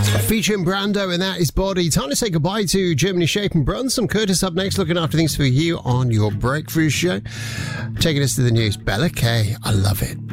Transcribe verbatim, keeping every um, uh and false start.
Featuring Brando, and that is Body. Time to say goodbye to Germany Shape and Bronson. Curtis up next, looking after things for you on your breakthrough show. Taking us to the news, Bella K. I love it.